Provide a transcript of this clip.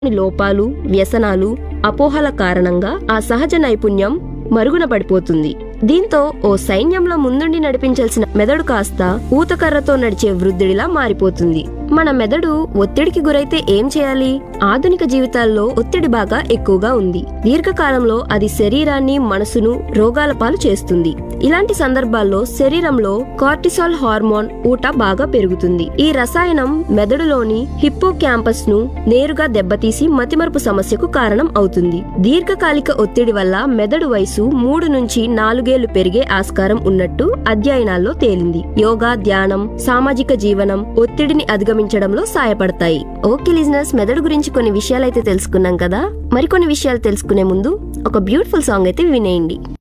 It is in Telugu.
లోపాలు, వ్యసనాలు, అపోహల కారణంగా ఆ సహజ నైపుణ్యం మరుగున పడిపోతుంది. దీంతో ఓ సైన్యంలో ముందుండి నడిపించాల్సిన మెదడు కాస్త ఊతకర్రతో నడిచే వృద్ధుడిలా మారిపోతుంది. మన మెదడు ఒత్తిడికి గురైతే ఏం చేయాలి? ఆధునిక జీవితాల్లో ఒత్తిడి బాగా ఎక్కువగా ఉంది. దీర్ఘకాలంలో అది శరీరాన్ని, మనసును రోగాల పాలు చేస్తుంది. ఇలాంటి సందర్భాల్లో శరీరంలో కార్టిసాల్ హార్మోన్ ఊట బాగా పెరుగుతుంది. ఈ రసాయనం మెదడులోని హిప్పో క్యాంపస్ ను నేరుగా దెబ్బతీసి మతిమరుపు సమస్యకు కారణం అవుతుంది. దీర్ఘకాలిక ఒత్తిడి వల్ల మెదడు వయసు 3 నుంచి 4 ఏళ్లు పెరిగే ఆస్కారం ఉన్నట్టు అధ్యయనాల్లో తేలింది. యోగా, ధ్యానం, సామాజిక జీవనం ఒత్తిడిని అధిగమించడంలో సాయపడతాయి. ఓకే లిజనర్స్, మెదడు గురించి కొన్ని విషయాలైతే తెలుసుకున్నాం కదా. మరికొన్ని విషయాలు తెలుసుకునే ముందు ఒక బ్యూటిఫుల్ సాంగ్ అయితే వినేయండి.